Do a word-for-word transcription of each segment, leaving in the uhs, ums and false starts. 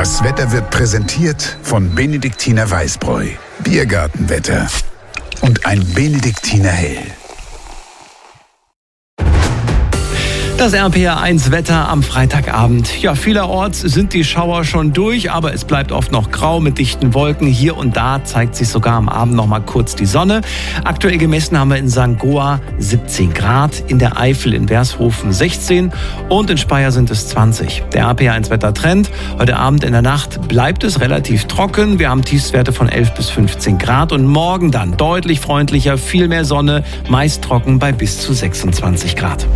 Das Wetter wird präsentiert von Benediktiner Weißbräu, Biergartenwetter und ein Benediktiner Hell. Das R P R eins Wetter am Freitagabend. Ja, vielerorts sind die Schauer schon durch, aber es bleibt oft noch grau mit dichten Wolken. Hier und da zeigt sich sogar am Abend noch mal kurz die Sonne. Aktuell gemessen haben wir in Sankt Goar siebzehn Grad, in der Eifel in Wershofen sechzehn und in Speyer sind es zwanzig. Der R P R eins Wettertrend. Heute Abend in der Nacht bleibt es relativ trocken. Wir haben Tiefstwerte von elf bis fünfzehn Grad und morgen dann deutlich freundlicher, viel mehr Sonne, meist trocken bei bis zu sechsundzwanzig Grad.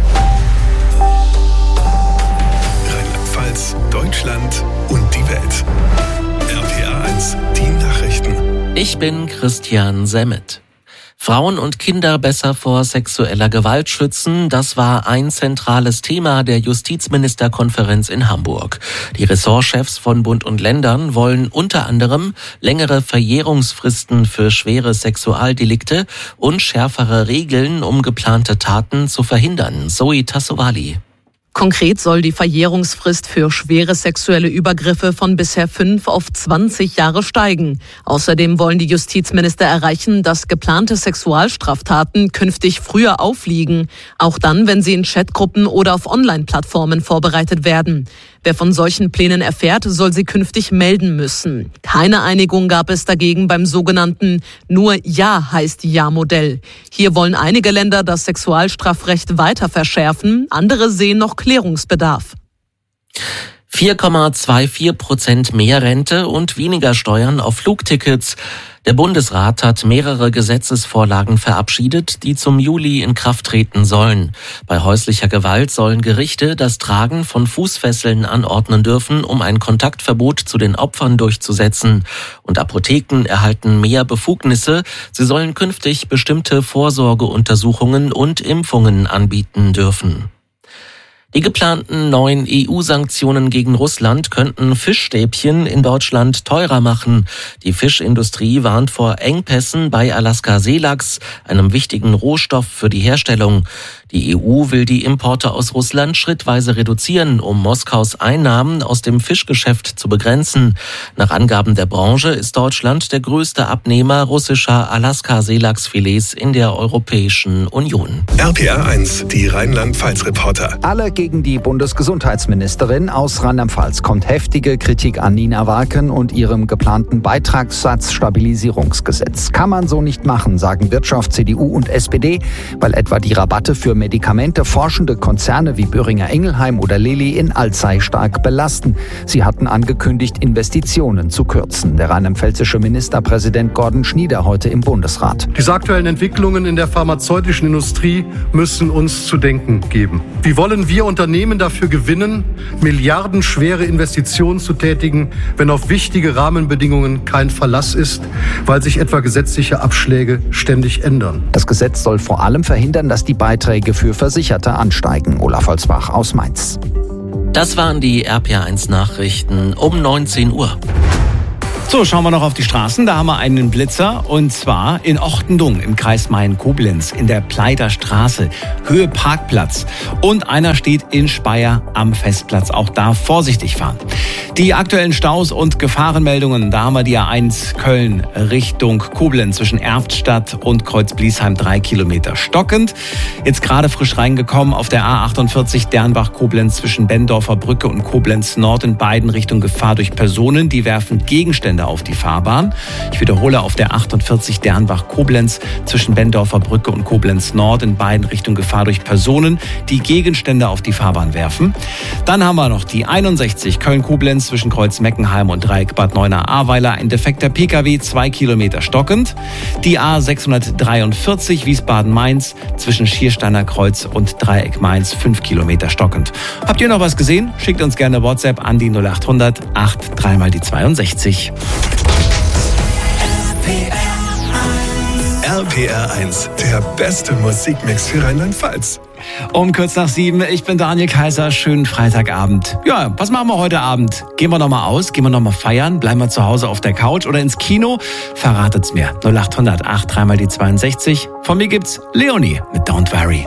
Deutschland und die Welt. R P R eins, die Nachrichten. Ich bin Christian Semmet. Frauen und Kinder besser vor sexueller Gewalt schützen, das war ein zentrales Thema der Justizministerkonferenz in Hamburg. Die Ressortchefs von Bund und Ländern wollen unter anderem längere Verjährungsfristen für schwere Sexualdelikte und schärfere Regeln, um geplante Taten zu verhindern. Zoe Tassovali. Konkret soll die Verjährungsfrist für schwere sexuelle Übergriffe von bisher fünf auf zwanzig Jahre steigen. Außerdem wollen die Justizminister erreichen, dass geplante Sexualstraftaten künftig früher aufliegen, auch dann, wenn sie in Chatgruppen oder auf Online-Plattformen vorbereitet werden. Wer von solchen Plänen erfährt, soll sie künftig melden müssen. Keine Einigung gab es dagegen beim sogenannten Nur Ja heißt Ja-Modell. Hier wollen einige Länder das Sexualstrafrecht weiter verschärfen, andere sehen noch Klärungsbedarf. vier Komma vierundzwanzig Prozent mehr Rente und weniger Steuern auf Flugtickets. Der Bundesrat hat mehrere Gesetzesvorlagen verabschiedet, die zum Juli in Kraft treten sollen. Bei häuslicher Gewalt sollen Gerichte das Tragen von Fußfesseln anordnen dürfen, um ein Kontaktverbot zu den Opfern durchzusetzen. Und Apotheken erhalten mehr Befugnisse. Sie sollen künftig bestimmte Vorsorgeuntersuchungen und Impfungen anbieten dürfen. Die geplanten neuen E U-Sanktionen gegen Russland könnten Fischstäbchen in Deutschland teurer machen. Die Fischindustrie warnt vor Engpässen bei Alaska-Seelachs, einem wichtigen Rohstoff für die Herstellung. Die E U will die Importe aus Russland schrittweise reduzieren, um Moskaus Einnahmen aus dem Fischgeschäft zu begrenzen. Nach Angaben der Branche ist Deutschland der größte Abnehmer russischer Alaska-Seelachsfilets in der Europäischen Union. R P R eins, die Rheinland-Pfalz-Reporter. Alle gegen die Bundesgesundheitsministerin. Aus Rheinland-Pfalz kommt heftige Kritik an Nina Warken und ihrem geplanten Beitragssatzstabilisierungsgesetz. Kann man so nicht machen, sagen Wirtschaft, C D U und S P D, weil etwa die Rabatte für Medikamente forschende Konzerne wie Boehringer Ingelheim oder Lilly in Alzey stark belasten. Sie hatten angekündigt, Investitionen zu kürzen. Der rheinland-pfälzische Ministerpräsident Gordon Schnieder heute im Bundesrat. Diese aktuellen Entwicklungen in der pharmazeutischen Industrie müssen uns zu denken geben. Wie wollen wir Unternehmen dafür gewinnen, milliardenschwere Investitionen zu tätigen, wenn auf wichtige Rahmenbedingungen kein Verlass ist, weil sich etwa gesetzliche Abschläge ständig ändern? Das Gesetz soll vor allem verhindern, dass die Beiträge für Versicherte ansteigen. Olaf Holzbach aus Mainz. Das waren die R P R eins Nachrichten um neunzehn Uhr. So, schauen wir noch auf die Straßen. Da haben wir einen Blitzer und zwar in Ochtendung im Kreis Mayen-Koblenz in der Pleiter Straße, Höhe Parkplatz. Und einer steht in Speyer am Festplatz. Auch da vorsichtig fahren. Die aktuellen Staus und Gefahrenmeldungen, da haben wir die A eins Köln Richtung Koblenz zwischen Erftstadt und Kreuz-Bliesheim drei Kilometer stockend. Jetzt gerade frisch reingekommen auf der A achtundvierzig Dernbach-Koblenz zwischen Bendorfer Brücke und Koblenz Nord in beiden Richtungen Gefahr durch Personen, die werfen Gegenstände auf die Fahrbahn. Ich wiederhole, auf der achtundvierzig Dernbach-Koblenz zwischen Bendorfer Brücke und Koblenz Nord in beiden Richtungen Gefahr durch Personen, die Gegenstände auf die Fahrbahn werfen. Dann haben wir noch die einundsechzig Köln-Koblenz zwischen Kreuz-Meckenheim und Dreieck Bad Neuenahr-Ahrweiler. Ein defekter P K W, zwei Kilometer stockend. Die A sechshundertdreiundvierzig Wiesbaden-Mainz zwischen Schiersteiner Kreuz und Dreieck Mainz, fünf Kilometer stockend. Habt ihr noch was gesehen? Schickt uns gerne WhatsApp an die null achthundert acht drei mal die zweiundsechzig. R P R eins, der beste Musikmix für Rheinland-Pfalz. Um kurz nach sieben, ich bin Daniel Kaiser, schönen Freitagabend. Ja, was machen wir heute Abend? Gehen wir nochmal aus, gehen wir nochmal feiern, bleiben wir zu Hause auf der Couch oder ins Kino? Verratet's mir. null achthundert acht drei mal die zweiundsechzig. Von mir gibt's Leonie mit Don't Worry.